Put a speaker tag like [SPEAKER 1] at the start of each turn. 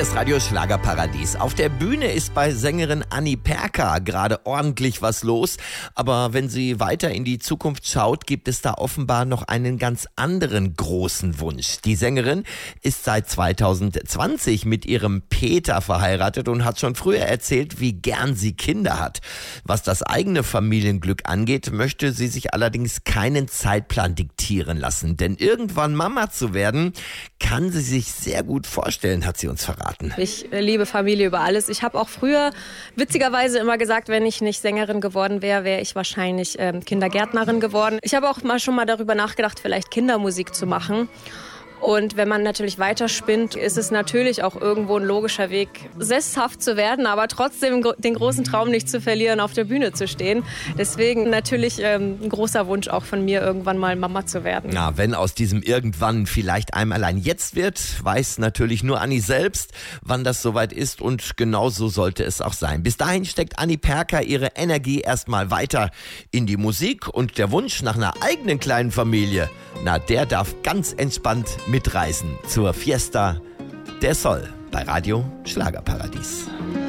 [SPEAKER 1] Hier ist Radio Schlagerparadies. Auf der Bühne ist bei Sängerin Anni Perka gerade ordentlich was los. Aber wenn sie weiter in die Zukunft schaut, gibt es da offenbar noch einen ganz anderen großen Wunsch. Die Sängerin ist seit 2020 mit ihrem Peter verheiratet und hat schon früher erzählt, wie gern sie Kinder hat. Was das eigene Familienglück angeht, möchte sie sich allerdings keinen Zeitplan diktieren lassen. Denn irgendwann Mama zu werden, kann sie sich sehr gut vorstellen, hat sie uns verraten.
[SPEAKER 2] Ich liebe Familie über alles. Ich habe auch früher witzigerweise immer gesagt, wenn ich nicht Sängerin geworden wäre, wäre ich wahrscheinlich Kindergärtnerin geworden. Ich habe auch schon mal darüber nachgedacht, vielleicht Kindermusik zu machen. Und wenn man natürlich weiterspinnt, ist es natürlich auch irgendwo ein logischer Weg, sesshaft zu werden, aber trotzdem den großen Traum nicht zu verlieren, auf der Bühne zu stehen. Deswegen natürlich ein großer Wunsch auch von mir, irgendwann mal Mama zu werden.
[SPEAKER 1] Na, wenn aus diesem Irgendwann vielleicht einmal ein Jetzt wird, weiß natürlich nur Anni selbst, wann das soweit ist, und genau so sollte es auch sein. Bis dahin steckt Anni Perka ihre Energie erstmal weiter in die Musik, und der Wunsch nach einer eigenen kleinen Familie, na, der darf ganz entspannt mitreisen zur Fiesta del Sol bei Radio Schlagerparadies.